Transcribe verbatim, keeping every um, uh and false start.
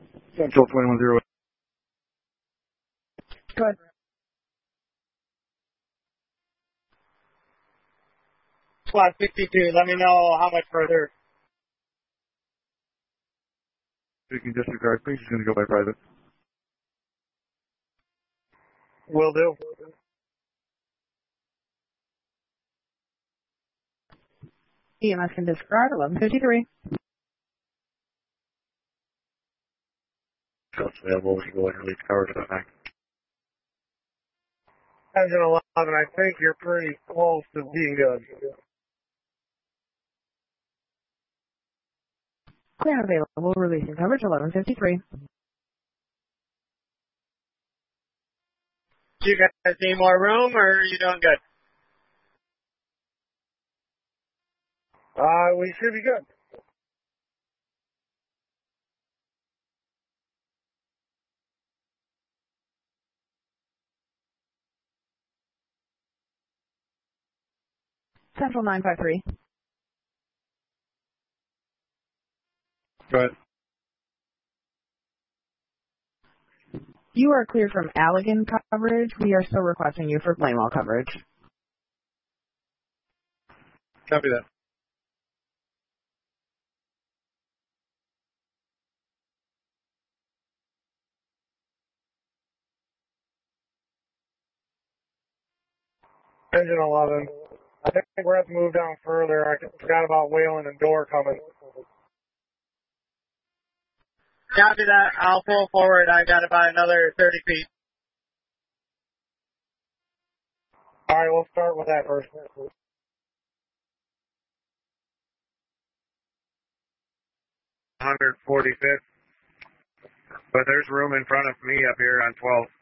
Central twenty-one zero. Go ahead. Squad sixty-two, let me know how much further. You can disregard, please. He's going to go by private. Will do. E M S can disregard eleven fifty-three. Shots available. We can go ahead and release cover to that back. Engine eleven, I think you're pretty close to being good. Clear and available, releasing coverage eleven fifty-three. Do you guys need more room, or are you doing good? Uh, we should be good. Central nine five three. Go ahead. You are cleared from Allegan coverage. We are still requesting you for Blamewell coverage. Copy that. Engine eleven. I think we're going to move down further. I forgot about Whalen and Door coming. Copy that. I'll pull forward. I got about another thirty feet. All right, we'll start with that first. one forty-fifth. But there's room in front of me up here on twelve.